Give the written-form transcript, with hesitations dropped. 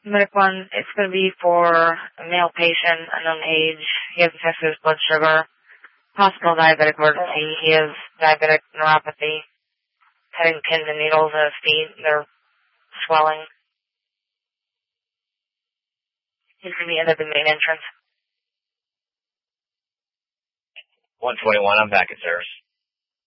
Medic 1, it's going to be for a male patient, unknown age. He has tested his blood sugar. Possible diabetic emergency. He has diabetic neuropathy. Having pins and needles in his feet. They're swelling. He's going to be into the main entrance. 121, I'm back at service.